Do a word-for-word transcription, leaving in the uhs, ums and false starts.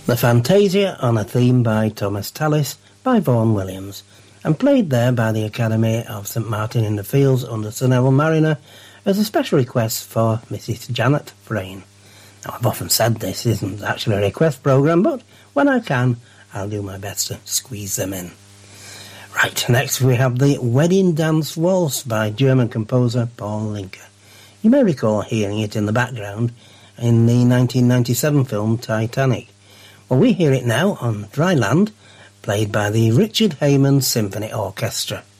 The Fantasia on a theme by Thomas Tallis by Vaughan Williams, and played there by the Academy of St Martin in the Fields under Sir Neville Marriner as a special request for Missus Janet Frayne. Now, I've often said this isn't actually a request programme, but when I can, I'll do my best to squeeze them in. Right, next we have the Wedding Dance Waltz by German composer Paul Linke. You may recall hearing it in the background in the nineteen ninety-seven film Titanic. Well, we hear it now on Dry Land, played by the Richard Heyman Symphony Orchestra.